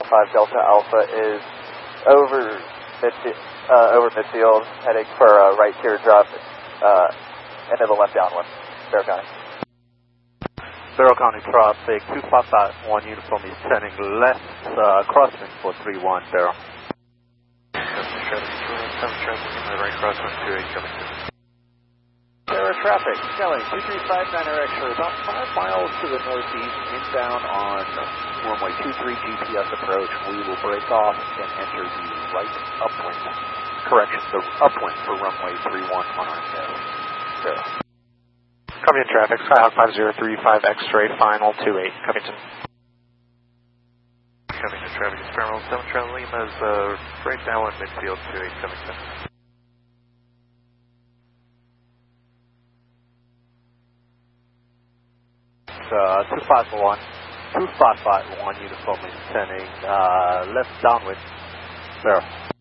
5 Delta Alpha is over midfield, heading for right teardrop, into the left downwind. Barrow County. Barrow County traffic, 251 uniform is turning left, crosswind for 31 Barrow. Right crosswind 28 coming to. Barrow traffic, Skelly, 2359er X-ray, about 5 miles to the northeast, inbound on runway 23 GPS approach. We will break off and enter the right upwind. Correction, the upwind for runway 31 on our nose. Barrow. Copy in traffic, Skyhawk 5035 X-ray, final 28, Covington. Covington traffic, Sparrow 7 Trail Lima's right now in midfield 28, Covington. Uh, 251 uniform is turning left downwind. Barrow.